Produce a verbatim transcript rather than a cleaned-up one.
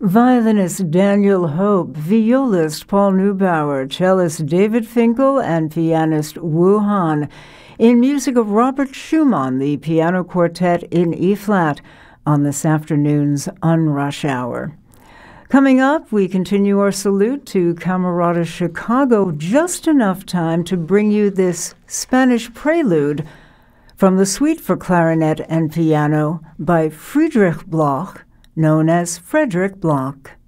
Violinist Daniel Hope, violist Paul Neubauer, cellist David Finkel, and pianist Wu Han. In music of Robert Schumann, the piano quartet in E-flat on this afternoon's Unrush Hour. Coming up, we continue our salute to Camerata Chicago, just enough time to bring you this Spanish prelude from the Suite for Clarinet and Piano by Friedrich Bloch, known as Frederick Bloch.